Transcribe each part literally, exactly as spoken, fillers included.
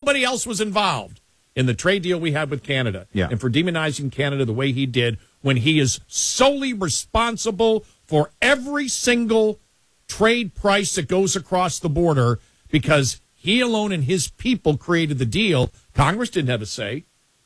Nobody else was involved in the trade deal we had with Canada. Yeah. And for demonizing Canada the way he did when he is solely responsible for every single trade price that goes across the border because he alone and his people created the deal. Congress didn't have a say.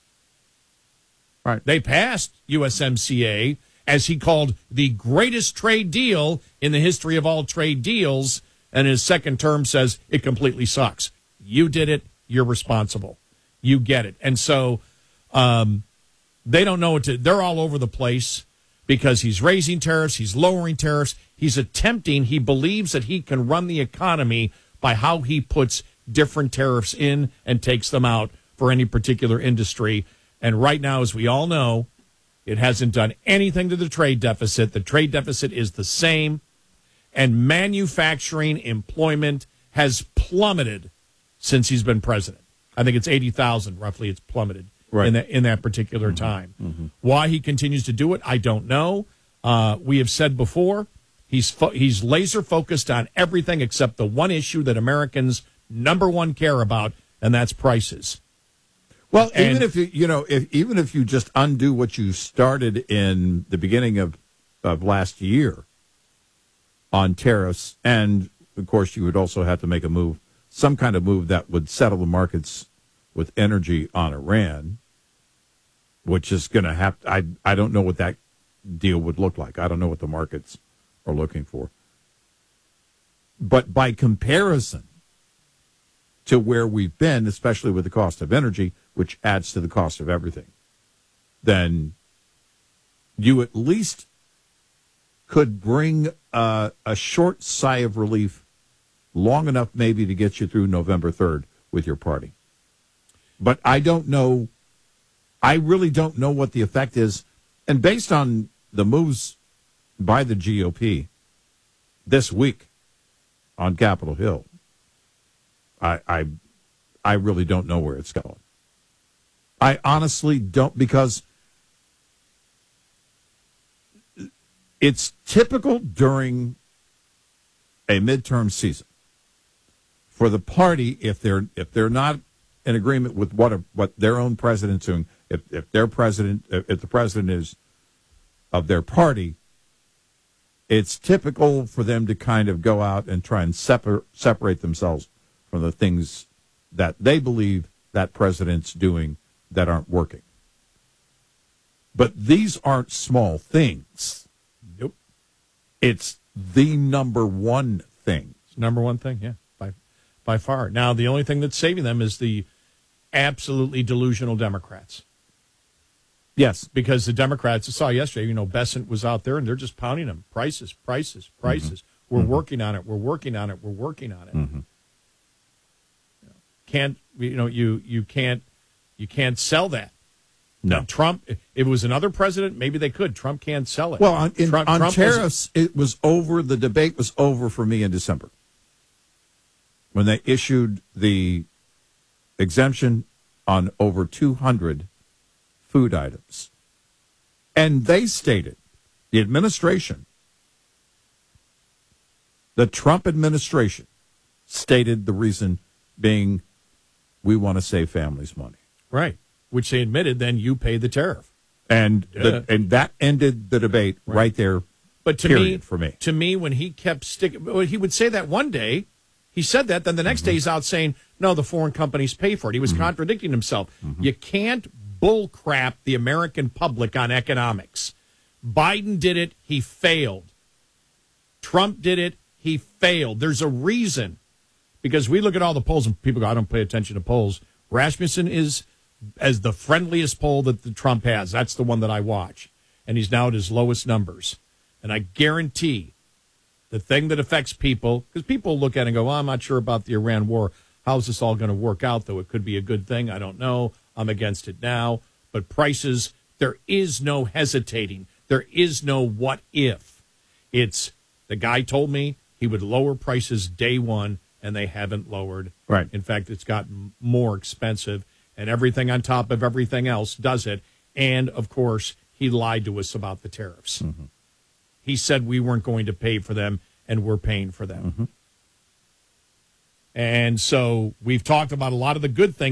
Right. They passed U S M C A, as he called the greatest trade deal in the history of all trade deals, and his second term says it completely sucks. You did it. You're responsible. You get it. And so um, they don't know what to – they're all over the place because he's raising tariffs, he's lowering tariffs, he's attempting – he believes that he can run the economy by how he puts different tariffs in and takes them out for any particular industry. And right now, as we all know, it hasn't done anything to the trade deficit. The trade deficit is the same, and manufacturing employment has plummeted since he's been president. I think it's eighty thousand, roughly, it's plummeted right. in, that, in that particular mm-hmm. time. Mm-hmm. Why he continues to do it, I don't know. Uh, we have said before, he's fo- he's laser-focused on everything except the one issue that Americans number one care about, and that's prices. Well, And, even if you you know if even if you just undo what you started in the beginning of of last year on tariffs, and of course you would also have to make a move, some kind of move that would settle the markets with energy on Iran, which is going to have. I I don't know what that deal would look like. I don't know what the markets are looking for. But by comparison to where we've been, especially with the cost of energy, which adds to the cost of everything, then you at least could bring uh, a short sigh of relief long enough maybe to get you through November third with your party. But I don't know. I really don't know what the effect is. And based on the moves by the G O P this week on Capitol Hill, I, I, I really don't know where it's going. I honestly don't, because it's typical during a midterm season for the party, if they're if they're not in agreement with what a, what their own president's doing, if if their president if the president is of their party, it's typical for them to kind of go out and try and separ- separate themselves from the things that they believe that president's doing that aren't working. But these aren't small things. Nope. It's the number one thing. It's number one thing, yeah, by by far. Now, the only thing that's saving them is the absolutely delusional Democrats. Yes. Because the Democrats, I saw yesterday, you know, Bessent was out there, and they're just pounding them. Prices, prices, prices. Mm-hmm. We're mm-hmm. working on it. We're working on it. We're working on it. Mm-hmm. Can't, you know, you, you can't, you can't sell that. No. And Trump, if it was another president, maybe they could. Trump can't sell it. Well, on, in, Trump, on Trump tariffs, it was over. The debate was over for me in December when they issued the exemption on over two hundred food items. And they stated, the administration, the Trump administration stated the reason being, we want to save families money. Right. Which they admitted, then you pay the tariff. And Yeah. the, and that ended the debate right, right there. But to period, me, for me, to me, when he kept sticking, well, he would say that one day, he said that, then the next mm-hmm. day he's out saying, no, the foreign companies pay for it. He was mm-hmm. contradicting himself. Mm-hmm. You can't bull crap the American public on economics. Biden did it, he failed. Trump did it, he failed. There's a reason. Because we look at all the polls and people go, I don't pay attention to polls. Rasmussen is as the friendliest poll that the Trump has. That's the one that I watch. And he's now at his lowest numbers. And I guarantee the thing that affects people, because people look at it and go, well, I'm not sure about the Iran war. How's this all going to work out, though? It could be a good thing. I don't know. I'm against it now. But prices, there is no hesitating. There is no what if. It's the guy told me he would lower prices day one, and they haven't lowered. Right. In fact, it's gotten more expensive, and everything on top of everything else does it. And, of course, he lied to us about the tariffs. Mm-hmm. He said we weren't going to pay for them, and we're paying for them. Mm-hmm. And so we've talked about a lot of the good things